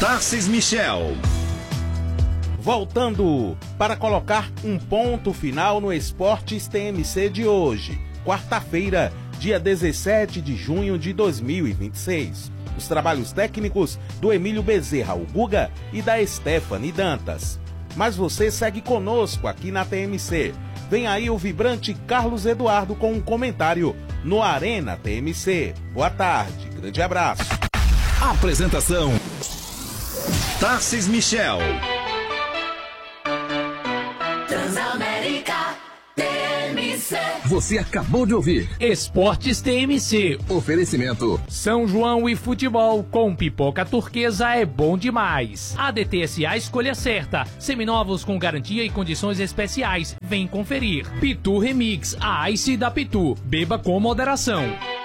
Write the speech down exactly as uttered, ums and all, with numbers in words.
Tarcis Michel. Voltando para colocar um ponto final no Esportes T M C de hoje, quarta-feira, dia dezessete de junho de dois mil e vinte e seis. Os trabalhos técnicos do Emílio Bezerra, o Guga, e da Stephanie Dantas. Mas você segue conosco aqui na T M C. Vem aí o vibrante Carlos Eduardo com um comentário no Arena T M C. Boa tarde, grande abraço. Apresentação: Tarcis Michel. Transamérica T M C. Você acabou de ouvir Esportes T M C. Oferecimento São João e futebol com pipoca turquesa é bom demais. A D T S A escolha certa. Seminovos com garantia e condições especiais. Vem conferir. Pitu Remix, a Ice da Pitu. Beba com moderação.